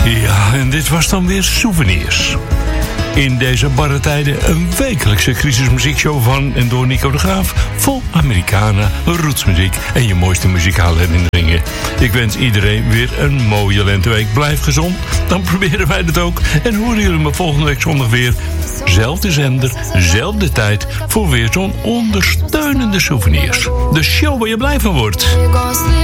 Ja, en dit was dan weer Souvenirs. In deze barre tijden een wekelijkse crisismuziekshow van en door Nico de Graaf. Vol Americana, rootsmuziek en je mooiste muzikale herinneringen. Ik wens iedereen weer een mooie lenteweek. Blijf gezond, dan proberen wij het ook. En horen jullie me volgende week zondag weer. Zelfde zender, zelfde tijd. Voor weer zo'n ondersteunende Souvenirs. De show waar je blij van wordt.